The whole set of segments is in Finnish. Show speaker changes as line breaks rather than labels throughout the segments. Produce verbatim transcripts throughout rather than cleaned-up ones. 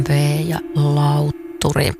V ja lautturi.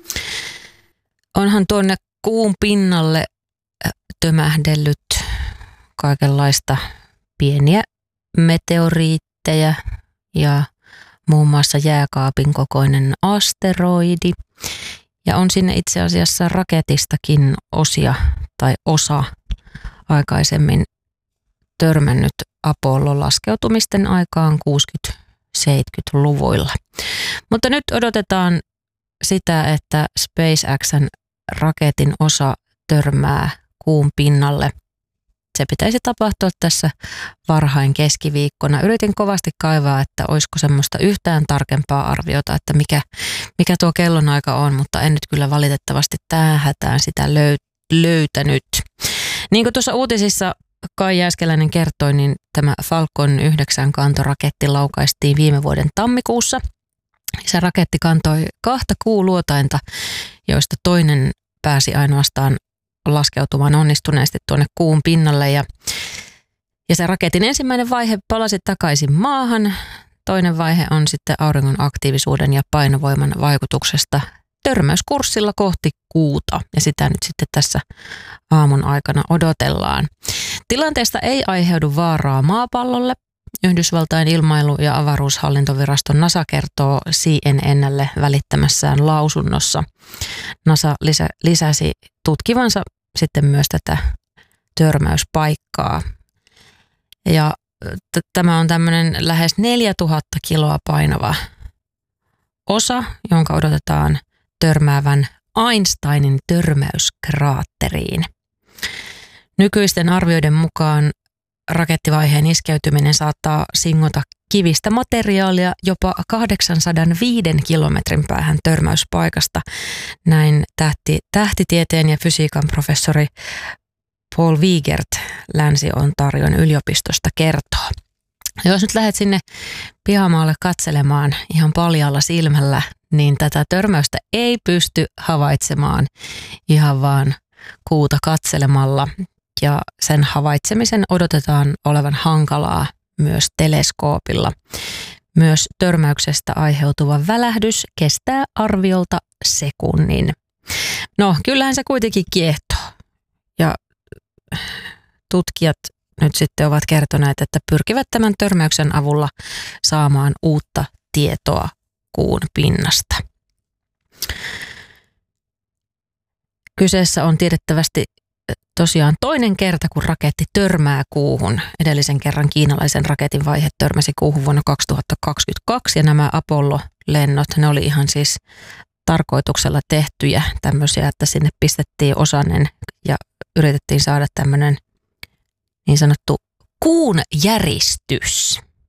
Onhan tuonne kuun pinnalle tömähdellyt kaikenlaista pieniä meteoriitteja ja muun muassa jääkaapin kokoinen asteroidi. Ja on sinne itse asiassa raketistakin osia tai osa aikaisemmin törmännyt Apollon laskeutumisten aikaan kuusikymmentä-seitsemänkymmentäluvuilla. Mutta nyt odotetaan sitä, että SpaceXn raketin osa törmää kuun pinnalle. Se pitäisi tapahtua tässä varhain keskiviikkona. Yritin kovasti kaivaa, että olisiko semmoista yhtään tarkempaa arviota, että mikä, mikä tuo kellonaika on, mutta en nyt kyllä valitettavasti tähän hätään sitä löytänyt. Niin kuin tuossa uutisissa Kai Jääskeläinen kertoi, niin tämä Falcon yhdeksän kantoraketti laukaistiin viime vuoden tammikuussa. Se raketti kantoi kahta kuuluotainta, joista toinen pääsi ainoastaan laskeutumaan onnistuneesti tuonne kuun pinnalle. Ja, ja se raketin ensimmäinen vaihe palasi takaisin maahan. Toinen vaihe on sitten auringon aktiivisuuden ja painovoiman vaikutuksesta törmäyskurssilla kohti kuuta. Ja sitä nyt sitten tässä aamun aikana odotellaan. Tilanteesta ei aiheudu vaaraa maapallolle. Yhdysvaltain ilmailu- ja avaruushallintovirasto NASA kertoo C N N:lle välittämässään lausunnossa. NASA lisä, lisäsi tutkivansa sitten myös tätä törmäyspaikkaa. Ja t- tämä on tämmöinen lähes neljätuhatta kiloa painava osa, jonka odotetaan törmäävän Einsteinin törmäyskraatteriin. Nykyisten arvioiden mukaan rakettivaiheen iskeytyminen saattaa singota kivistä materiaalia jopa kahdeksansataaviisi kilometrin päähän törmäyspaikasta. Näin tähti, tähtitieteen ja fysiikan professori Paul Wiegert Länsi-Ontarion yliopistosta kertoo. Jos nyt lähdet sinne pihamaalle katselemaan ihan paljaalla silmällä, niin tätä törmäystä ei pysty havaitsemaan ihan vaan kuuta katselemalla. Ja sen havaitsemisen odotetaan olevan hankalaa myös teleskoopilla. Myös törmäyksestä aiheutuva välähdys kestää arviolta sekunnin. No, kyllähän se kuitenkin kiehtoo. Ja tutkijat nyt sitten ovat kertoneet, että pyrkivät tämän törmäyksen avulla saamaan uutta tietoa kuun pinnasta. Kyseessä on tiedettävästi tosiaan toinen kerta, kun raketti törmää kuuhun. Edellisen kerran kiinalaisen raketin vaihe törmäsi kuuhun vuonna kaksituhattakaksikymmentäkaksi ja nämä Apollo-lennot, ne oli ihan siis tarkoituksella tehtyjä tämmöisiä, että sinne pistettiin osanen ja yritettiin saada tämmöinen niin sanottu kuun järistys.